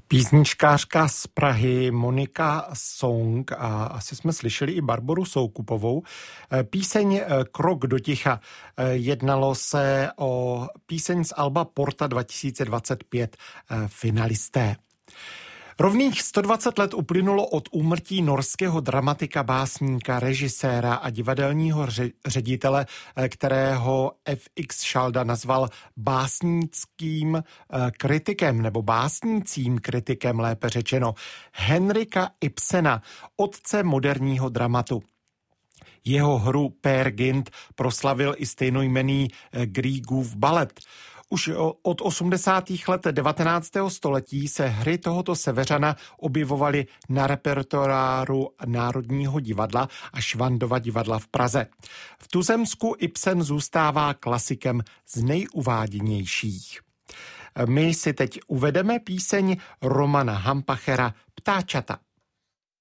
Písničkářka z Prahy Monika Song, a asi jsme slyšeli i Barboru Soukupovou. Píseň Krok do ticha. Jednalo se o píseň z alba Porta 2025 finalisté. Rovných 120 let uplynulo od úmrtí norského dramatika, básníka, režiséra a divadelního ředitele, kterého FX Šalda nazval básnickým kritikem, nebo básnícím kritikem, lépe řečeno, Henrika Ibsena, otce moderního dramatu. Jeho hru Peer Gynt proslavil i stejnojmenný Griegův balet. Už od 80. let 19. století se hry tohoto Severana objevovaly na repertoáru Národního divadla a Švandova divadla v Praze. V tuzemsku Ibsen zůstává klasikem z nejuváděnějších. My si teď uvedeme píseň Romana Hampachera Ptáčata.